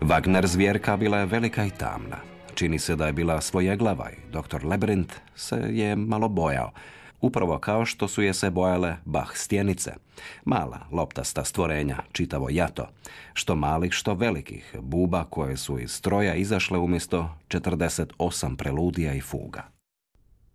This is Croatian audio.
Wagner zvjerka bila je velika i tamna. Čini se da je bila svojeglava i dr. Lebrint se je malo bojao. Upravo kao što su je se bojale Bach stjenice. Mala, loptasta stvorenja, čitavo jato. Što malih, što velikih buba koje su iz stroja izašle umjesto 48 preludija i fuga.